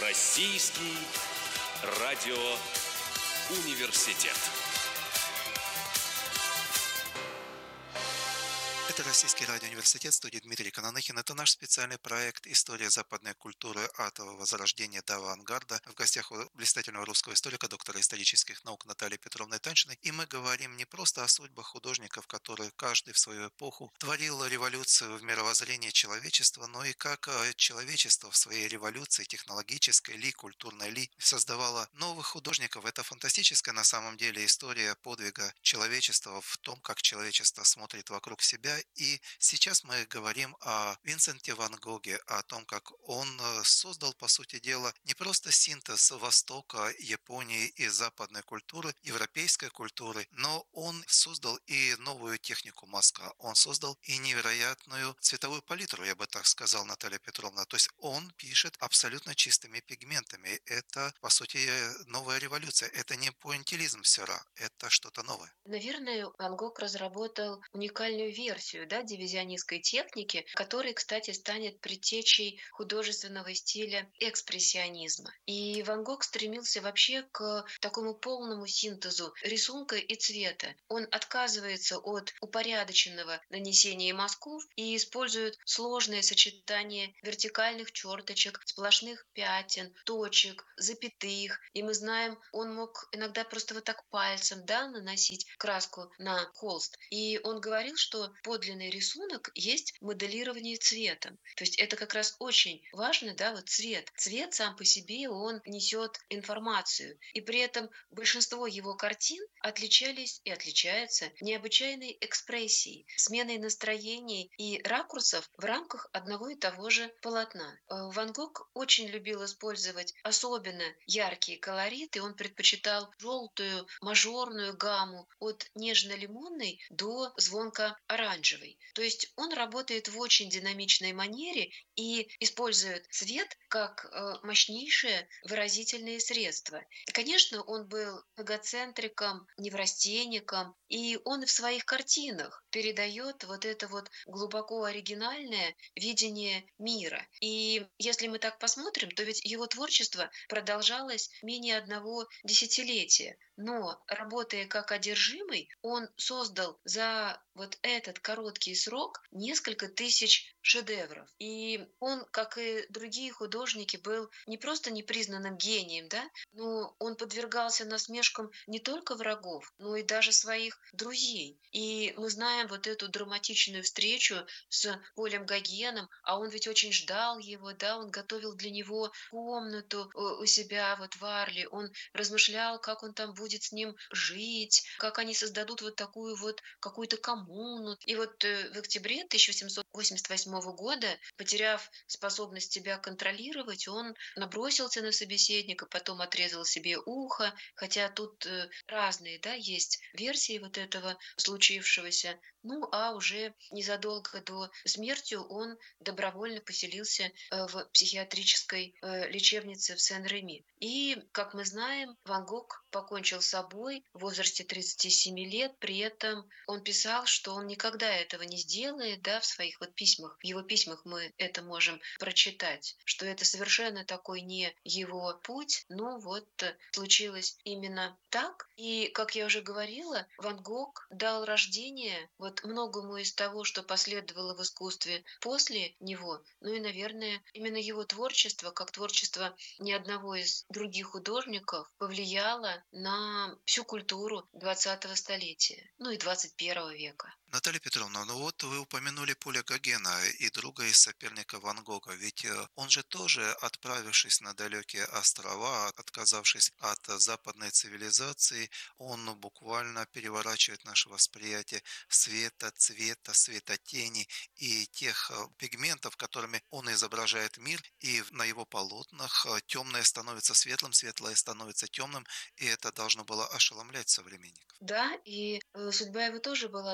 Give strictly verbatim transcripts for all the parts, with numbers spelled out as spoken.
Российский радиоуниверситет. Это Российский радиоуниверситет, студия Дмитрий Кананыхин. Это наш специальный проект «История западной культуры от Возрождения до авангарда». В гостях у блистательного русского историка, доктора исторических наук Натальи Петровны Таньшиной. И мы говорим не просто о судьбах художников, которые каждый в свою эпоху творил революцию в мировоззрении человечества, но и как человечество в своей революции, технологической ли, культурной ли, создавало новых художников. Это фантастическая на самом деле история подвига человечества в том, как человечество смотрит вокруг себя. И сейчас мы говорим о Винсенте Ван Гоге, о том, как он создал, по сути дела, не просто синтез Востока, Японии и западной культуры, европейской культуры, но он создал и новую технику мазка, он создал и невероятную цветовую палитру, я бы так сказал, Наталья Петровна. То есть он пишет абсолютно чистыми пигментами. Это, по сути, новая революция. Это не пуантилизм Сера, это что-то новое. Наверное, Ван Гог разработал уникальную версию, да, дивизионистской техники, которая, кстати, станет предтечей художественного стиля экспрессионизма. И Ван Гог стремился вообще к такому полному синтезу рисунка и цвета. Он отказывается от упорядоченного нанесения мазков и использует сложное сочетание вертикальных черточек, сплошных пятен, точек, запятых. И мы знаем, он мог иногда просто вот так пальцем, да, наносить краску на холст. И он говорил, что подлинный рисунок есть моделирование цветом. То есть это как раз очень важно, да, вот цвет. Цвет сам по себе, он несет информацию. И при этом большинство его картин отличались и отличаются необычайной экспрессией, сменой настроений и ракурсов в рамках одного и того же полотна. Э, Ван Гог очень любил использовать особенно яркие колориты. Он предпочитал желтую мажорную гамму от нежно-лимонной до звонко-оранжевой. То есть он работает в очень динамичной манере и использует цвет как э, мощнейшее выразительное средство. И, конечно, он был эгоцентриком, неврастенником, и он в своих картинах передает вот это вот глубоко оригинальное видение мира. И если мы так посмотрим, то ведь его творчество продолжалось менее одного десятилетия. Но, работая как одержимый, он создал за вот этот короткий срок несколько тысяч шедевров. И он, как и другие художники, был не просто непризнанным гением, да, но он подвергался насмешкам не только врагов, но и даже своих друзей. И мы знаем вот эту драматичную встречу с Полем Гогеном, а он ведь очень ждал его, да, он готовил для него комнату э, у себя вот в Арле, он размышлял, как он там будет с ним жить, как они создадут вот такую вот какую-то коммуну. И вот э, в октябре тысяча восемьсот восемьдесят восьмого года, потеряв способность себя контролировать, он набросился на собеседника, потом отрезал себе ухо, хотя тут э, разные, да, есть версии вот этого случившегося. Ну, а уже незадолго до смерти он добровольно поселился э, в психиатрической э, лечебнице в Сен-Реми. И, как мы знаем, Ван Гог покончил с собой в возрасте тридцати семи лет. При этом он писал, что он никогда этого не сделает, да, в своих вот письмах. В его письмах мы это можем прочитать, что это совершенно такой не его путь, но вот э, случилось именно так. И, как я уже говорила, Ван Гог дал рождение вот многому из того, что последовало в искусстве после него. Ну и, наверное, именно его творчество, как творчество ни одного из других художников, повлияло на всю культуру двадцатого столетия, ну и двадцать первого века. Наталья Петровна, ну вот вы упомянули Поля Гогена и друга и соперника Ван Гога, ведь э, он же тоже, отправившись на далекие острова, отказавшись от западной цивилизации, он буквально переворачивает наше восприятие света, цвета, светотени и тех э, пигментов, которыми он изображает мир, и на его полотнах э, темное становится светлым, светлое становится темным, и это должно было ошеломлять современников. Да, и э, судьба его тоже была, да, очень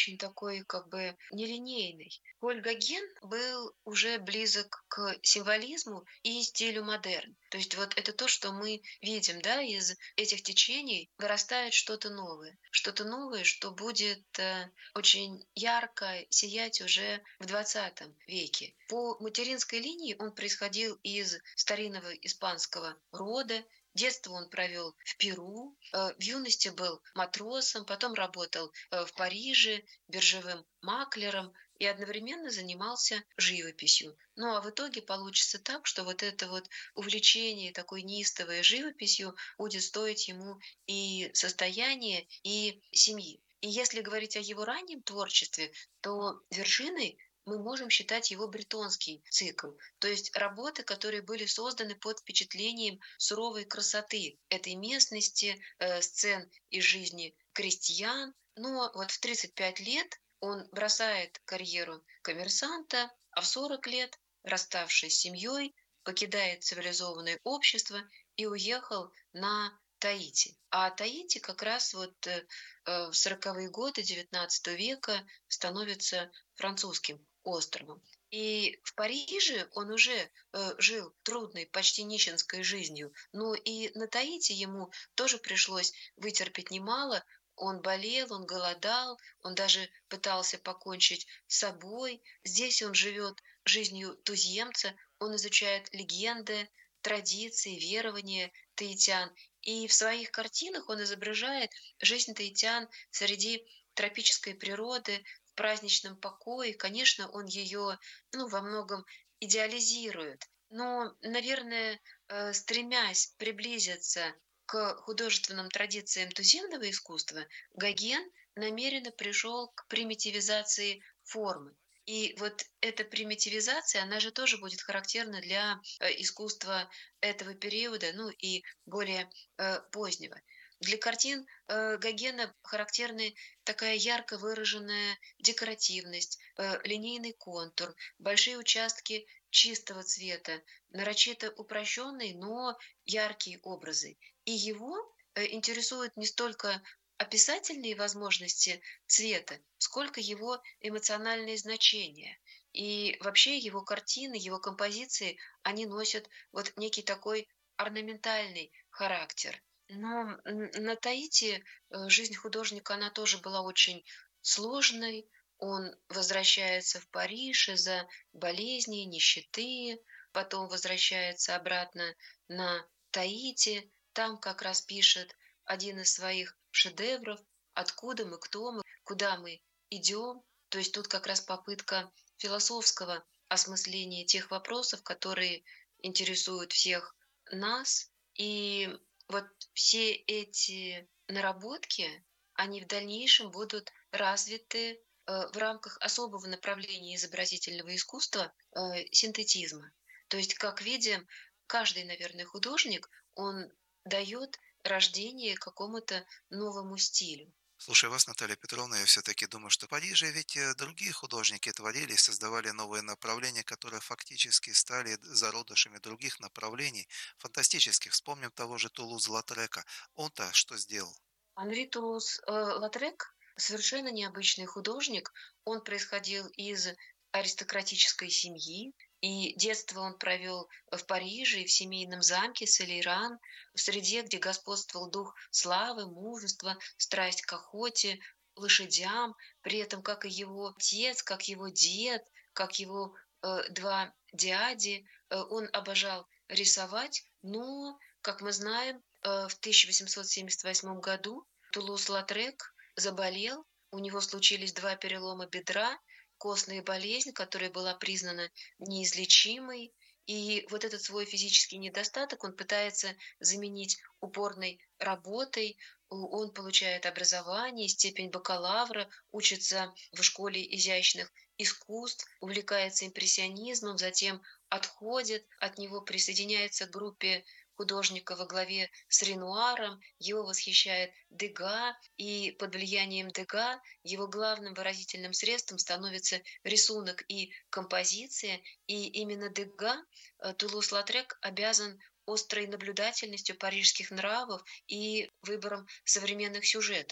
очень такой как бы нелинейный. Поль Гоген был уже близок к символизму и стилю модерн. То есть вот это то, что мы видим, да, из этих течений вырастает что-то новое. Что-то новое, что будет э, очень ярко сиять уже в двадцатом веке. По материнской линии он происходил из старинного испанского рода. Детство он провел в Перу, э, в юности был матросом, потом работал э, в Париже биржевым маклером и одновременно занимался живописью. Ну а в итоге получится так, что вот это вот увлечение такой неистовой живописью будет стоить ему и состояния, и семьи. И если говорить о его раннем творчестве, то вершиной мы можем считать его бретонский цикл, то есть работы, которые были созданы под впечатлением суровой красоты этой местности, э, сцен из жизни крестьян. Но вот в тридцать пять лет он бросает карьеру коммерсанта, а в сорок лет, расставшись с семьей, покидает цивилизованное общество и уехал на Таити. А Таити как раз вот э, э, в сороковые годы девятнадцатого века становится французским островом. И в Париже он уже э, жил трудной, почти нищенской жизнью, но и на Таити ему тоже пришлось вытерпеть немало. Он болел, он голодал, он даже пытался покончить с собой. Здесь он живет жизнью туземца, он изучает легенды, традиции, верования таитян. И в своих картинах он изображает жизнь таитян среди тропической природы, в праздничном покое. Конечно, он ее, ну, во многом идеализирует. Но, наверное, э, стремясь приблизиться к художественным традициям туземного искусства, Гоген намеренно пришел к примитивизации формы. И вот эта примитивизация, она же тоже будет характерна для э, искусства этого периода, ну и более э, позднего. Для картин э, Гогена характерны такая ярко выраженная декоративность, э, линейный контур, большие участки чистого цвета, нарочито упрощенные, но яркие образы. И его э, интересуют не столько описательные возможности цвета, сколько его эмоциональные значения. И вообще его картины, его композиции, они носят вот некий такой орнаментальный характер. Но н- на Таити э, жизнь художника, она тоже была очень сложной. Он возвращается в Париж из-за болезней, нищеты, потом возвращается обратно на Таити, там как раз пишет один из своих шедевров «Откуда мы, кто мы, куда мы идем». То есть тут как раз попытка философского осмысления тех вопросов, которые интересуют всех нас. И вот все эти наработки, они в дальнейшем будут развиты э, в рамках особого направления изобразительного искусства э, синтетизма. То есть, как видим, каждый, наверное, художник, он дает рождение какому-то новому стилю. Слушай вас, Наталья Петровна, я все-таки думаю, что в Париже ведь э, другие художники творили и создавали новые направления, которые фактически стали зародышами других направлений, фантастических. Вспомним того же Тулуз-Латрека. Он-то что сделал? Анри Турус-Латрек совершенно необычный художник. Он происходил из аристократической семьи, и детство он провел в Париже и в семейном замке Солейран, в среде, где господствовал дух славы, мужества, страсть к охоте, лошадям, при этом как и его отец, как его дед, как его э, два дяди, э, он обожал рисовать, но, как мы знаем, э, в тысяча восемьсот семьдесят восьмом году Тулус-Латрек заболел, у него случились два перелома бедра, костная болезнь, которая была признана неизлечимой. И вот этот свой физический недостаток он пытается заменить упорной работой. У- Он получает образование, степень бакалавра, учится в школе изящных искусств, увлекается импрессионизмом, затем отходит от него, присоединяется к группе художника во главе с Ренуаром, его восхищает Дега, и под влиянием Дега его главным выразительным средством становится рисунок и композиция, и именно Дега э, Тулус-Латрек обязан острой наблюдательностью парижских нравов и выбором современных сюжетов.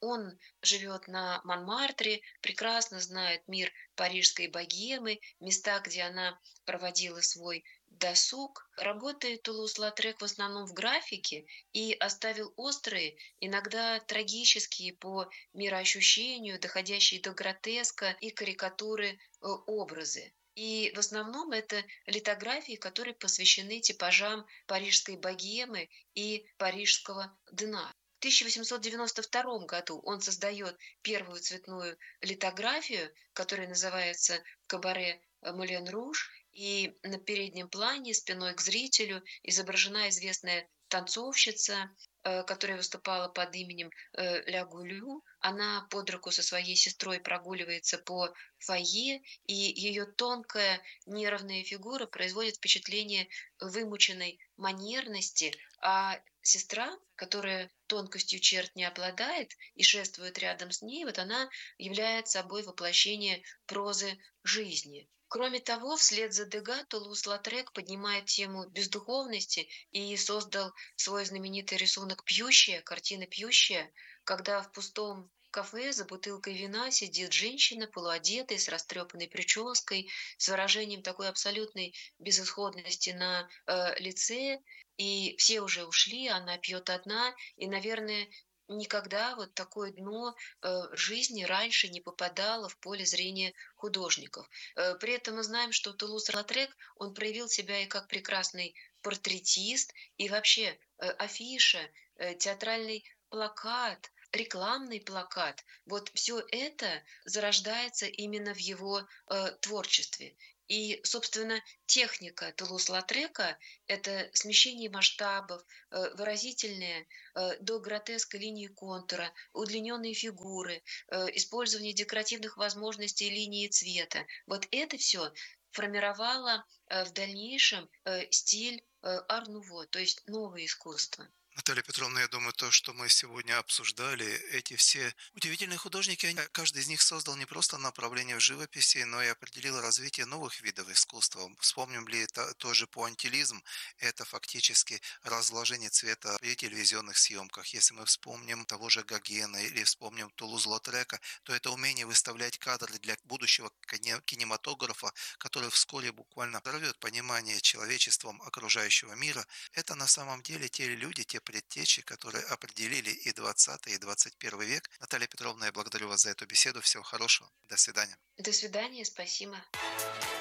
Он живет на Монмартре, прекрасно знает мир парижской богемы, места, где она проводила свой досуг. Работает Тулус-Латрек в основном в графике и оставил острые, иногда трагические по мироощущению, доходящие до гротеска и карикатуры э, образы. И в основном это литографии, которые посвящены типажам парижской богемы и парижского дна. В тысяча восемьсот девяносто втором году он создает первую цветную литографию, которая называется «Кабаре Мулен Руж», и на переднем плане, спиной к зрителю, изображена известная танцовщица, э, которая выступала под именем э, Ля Гулю. Она под руку со своей сестрой прогуливается по фойе, и ее тонкая нервная фигура производит впечатление вымученной манерности, а сестра, которая тонкостью черт не обладает и шествует рядом с ней, вот она является собой воплощение прозы жизни. Кроме того, вслед за Дега Тулус-Латрек поднимает тему бездуховности и создал свой знаменитый рисунок «Пьющая», картина «Пьющая», когда в пустом кафе за бутылкой вина сидит женщина, полуодетая, с растрепанной прической, с выражением такой абсолютной безысходности на э, лице, и все уже ушли, она пьет одна, и, наверное, никогда вот такое дно э, жизни раньше не попадало в поле зрения художников. Э, При этом мы знаем, что Тулус-Латрек, он проявил себя и как прекрасный портретист, и вообще э, афиша, э, театральный плакат, рекламный плакат. Вот все это зарождается именно в его э, творчестве. И, собственно, техника Тулус-Латрека — это смещение масштабов, э, выразительные э, до гротеска линии контура, удлиненные фигуры, э, использование декоративных возможностей линии цвета. Вот это все формировало э, в дальнейшем э, стиль э, ар-нуво, то есть новое искусство. Наталья Петровна, я думаю, то, что мы сегодня обсуждали, эти все удивительные художники, они- каждый из них создал не просто направление в живописи, но и определил развитие новых видов искусства. Вспомним ли это тоже пуантилизм? Это фактически разложение цвета при телевизионных съемках. Если мы вспомним того же Гогена или вспомним Тулуз-Лотрека, то это умение выставлять кадры для будущего кине- кинематографа, который вскоре буквально взорвет понимание человечеством окружающего мира. Это на самом деле те люди, те предтечи, которые определили и двадцатый, и двадцать первый век. Наталья Петровна, я благодарю вас за эту беседу. Всего хорошего. До свидания. До свидания, спасибо.